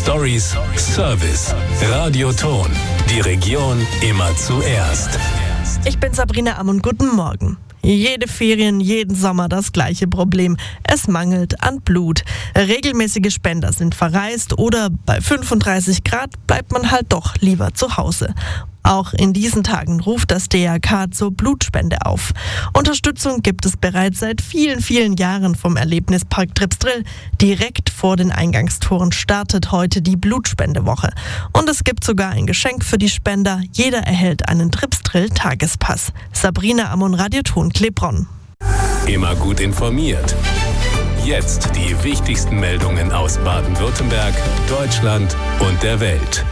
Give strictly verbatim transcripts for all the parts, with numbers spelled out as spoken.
Stories, Service. Radioton. Die Region immer zuerst. Ich bin Sabrina Ammon, guten Morgen. Jede Ferien, jeden Sommer das gleiche Problem. Es mangelt an Blut. Regelmäßige Spender sind verreist oder bei fünfunddreißig Grad bleibt man halt doch lieber zu Hause. Auch in diesen Tagen ruft das D R K zur Blutspende auf. Unterstützung gibt es bereits seit vielen, vielen Jahren vom Erlebnispark Tripsdrill. Direkt vor den Eingangstoren startet heute die Blutspendewoche. Und es gibt sogar ein Geschenk für die Spender. Jeder erhält einen Tripsdrill-Tagespass. Sabrina Ammon, Radioton Klebronn. Immer gut informiert. Jetzt die wichtigsten Meldungen aus Baden-Württemberg, Deutschland und der Welt.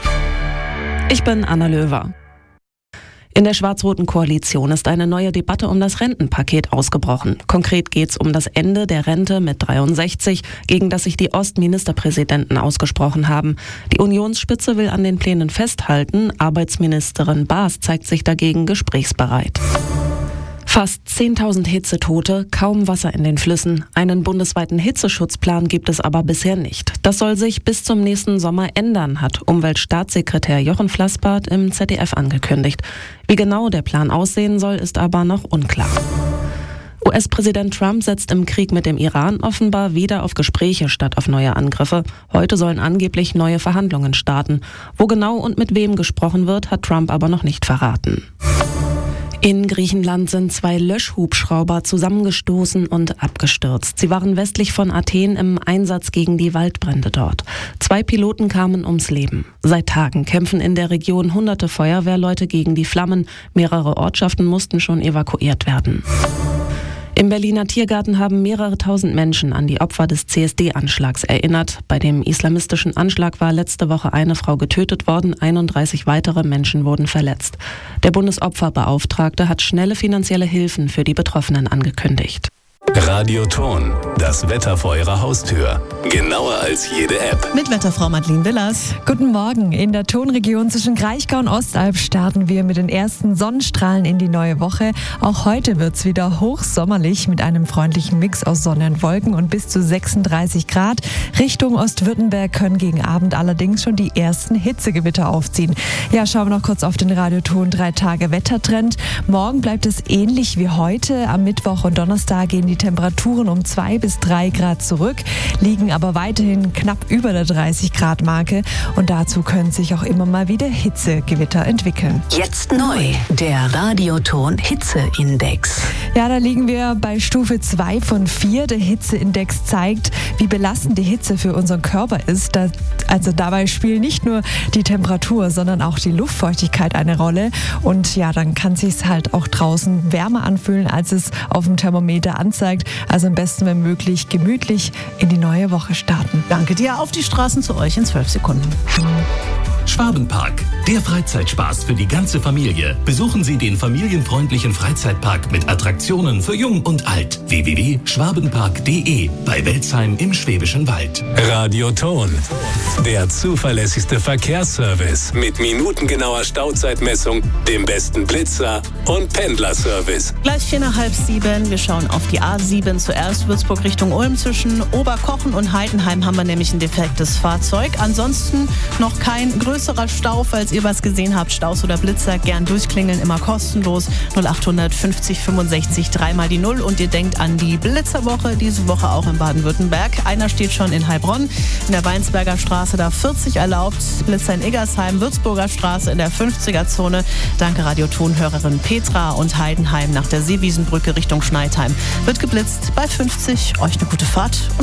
Ich bin Anna Löwer. In der schwarz-roten Koalition ist eine neue Debatte um das Rentenpaket ausgebrochen. Konkret geht es um das Ende der Rente mit dreiundsechzig, gegen das sich die Ostministerpräsidenten ausgesprochen haben. Die Unionsspitze will an den Plänen festhalten. Arbeitsministerin Baas zeigt sich dagegen gesprächsbereit. Fast zehntausend Hitzetote, kaum Wasser in den Flüssen. Einen bundesweiten Hitzeschutzplan gibt es aber bisher nicht. Das soll sich bis zum nächsten Sommer ändern, hat Umweltstaatssekretär Jochen Flassbart im Z D F angekündigt. Wie genau der Plan aussehen soll, ist aber noch unklar. U S-Präsident Trump setzt im Krieg mit dem Iran offenbar wieder auf Gespräche statt auf neue Angriffe. Heute sollen angeblich neue Verhandlungen starten. Wo genau und mit wem gesprochen wird, hat Trump aber noch nicht verraten. In Griechenland sind zwei Löschhubschrauber zusammengestoßen und abgestürzt. Sie waren westlich von Athen im Einsatz gegen die Waldbrände dort. Zwei Piloten kamen ums Leben. Seit Tagen kämpfen in der Region hunderte Feuerwehrleute gegen die Flammen. Mehrere Ortschaften mussten schon evakuiert werden. Im Berliner Tiergarten haben mehrere tausend Menschen an die Opfer des C S D-Anschlags erinnert. Bei dem islamistischen Anschlag war letzte Woche eine Frau getötet worden, einunddreißig weitere Menschen wurden verletzt. Der Bundesopferbeauftragte hat schnelle finanzielle Hilfen für die Betroffenen angekündigt. Radioton, das Wetter vor Ihrer Haustür. Genauer als jede App. Mit Wetterfrau Madeline Willers. Guten Morgen. In der Tonregion zwischen Kraichgau und Ostalb starten wir mit den ersten Sonnenstrahlen in die neue Woche. Auch heute wird es wieder hochsommerlich mit einem freundlichen Mix aus Sonne und Wolken und bis zu sechsunddreißig Grad. Richtung Ostwürttemberg können gegen Abend allerdings schon die ersten Hitzegewitter aufziehen. Ja, schauen wir noch kurz auf den Radioton drei Tage Wettertrend. Morgen bleibt es ähnlich wie heute. Am Mittwoch und Donnerstag gehen die Temperaturen um zwei bis drei Grad zurück, liegen aber weiterhin knapp über der dreißig Grad Marke und dazu können sich auch immer mal wieder Hitzegewitter entwickeln. Jetzt neu, der Radioton Hitzeindex. Ja, da liegen wir bei Stufe zwei von vier. Der Hitzeindex zeigt, wie belastend die Hitze für unseren Körper ist. Da, also dabei spielt nicht nur die Temperatur, sondern auch die Luftfeuchtigkeit eine Rolle und ja, dann kann es sich halt auch draußen wärmer anfühlen, als es auf dem Thermometer anzeigt. Also am besten, wenn möglich, gemütlich in die neue Woche starten. Danke dir. Auf die Straßen zu euch in zwölf Sekunden. Schwabenpark, der Freizeitspaß für die ganze Familie. Besuchen Sie den familienfreundlichen Freizeitpark mit Attraktionen für Jung und Alt. w w w punkt schwabenpark punkt d e bei Welzheim im Schwäbischen Wald. Radioton, der zuverlässigste Verkehrsservice mit minutengenauer Stauzeitmessung, dem besten Blitzer und Pendlerservice. Gleich vier nach halb sieben. Wir schauen auf die A sieben. Zuerst Würzburg Richtung Ulm. Zwischen Oberkochen und Heidenheim haben wir nämlich ein defektes Fahrzeug. Ansonsten noch kein größerer Stau. Falls ihr was gesehen habt, Staus oder Blitzer, gern durchklingeln, immer kostenlos. null acht fünfzig fünfundsechzig dreimal die Null. Und ihr denkt an die Blitzerwoche, diese Woche auch in Baden-Württemberg. Einer steht schon in Heilbronn, in der Weinsberger Straße, da vierzig erlaubt. Blitzer in Eggersheim, Würzburger Straße in der fünfziger-Zone. Danke Radioton-Hörerin Petra. Und Heidenheim nach der Seewiesenbrücke Richtung Schneidheim wird geblitzt bei fünfzig. Euch eine gute Fahrt.